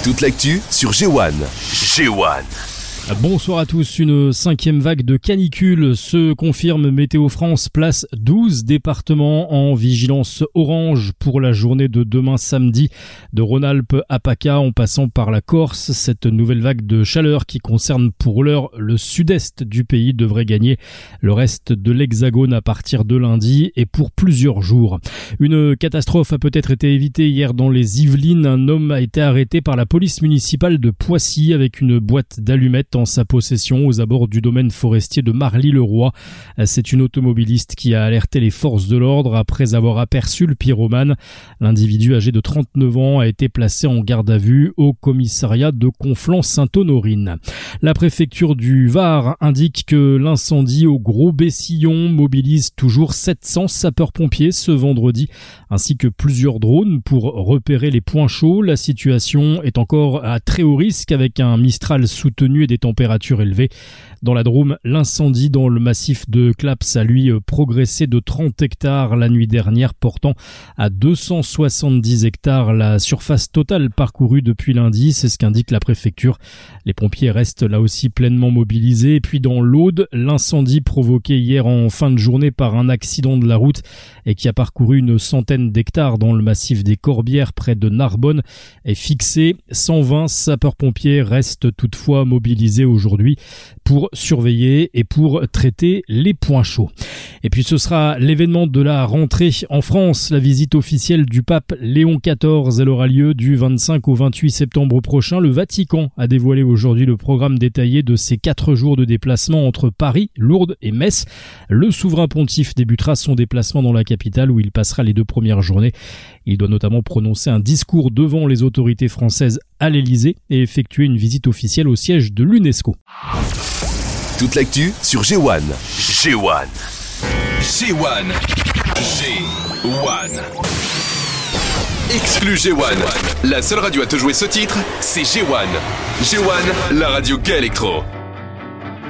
Toute l'actu sur G1. G1. Bonsoir à tous. Une 5e vague de canicule se confirme. Météo France place 12 départements en vigilance orange pour la journée de demain samedi, de Rhône-Alpes à PACA en passant par la Corse. Cette nouvelle vague de chaleur qui concerne pour l'heure le sud-est du pays devrait gagner le reste de l'Hexagone à partir de lundi et pour plusieurs jours. Une catastrophe a peut-être été évitée hier dans les Yvelines. Un homme a été arrêté par la police municipale de Poissy avec une boîte d'allumettes en sa possession aux abords du domaine forestier de Marly-le-Roi. C'est une automobiliste qui a alerté les forces de l'ordre après avoir aperçu le pyromane. L'individu âgé de 39 ans a été placé en garde à vue au commissariat de Conflans-Sainte-Honorine. La préfecture du Var indique que l'incendie au Gros-Bessillon mobilise toujours 700 sapeurs-pompiers ce vendredi, ainsi que plusieurs drones pour repérer les points chauds. La situation est encore à très haut risque avec un Mistral soutenu et des températures élevées. Dans la Drôme, l'incendie dans le massif de Claps a lui progressé de 30 hectares la nuit dernière, portant à 270 hectares la surface totale parcourue depuis lundi. C'est ce qu'indique la préfecture. Les pompiers restent là aussi pleinement mobilisés. Et puis dans l'Aude, l'incendie provoqué hier en fin de journée par un accident de la route et qui a parcouru une centaine d'hectares dans le massif des Corbières près de Narbonne est fixé. 120 sapeurs-pompiers restent toutefois mobilisés aujourd'hui pour surveiller et pour traiter les points chauds. Et puis ce sera l'événement de la rentrée en France. La visite officielle du pape Léon XIV, elle aura lieu du 25 au 28 septembre prochain. Le Vatican a dévoilé aujourd'hui le programme détaillé de ses 4 jours de déplacement entre Paris, Lourdes et Metz. Le souverain pontife débutera son déplacement dans la capitale où il passera les 2 premières journées. Il doit notamment prononcer un discours devant les autorités françaises à l'Elysée et effectuer une visite officielle au siège de l'UNESCO. Toute l'actu sur G1. G1. G1. G1. Exclu G1. La seule radio à te jouer ce titre, c'est G1. G1, la radio Gay Electro.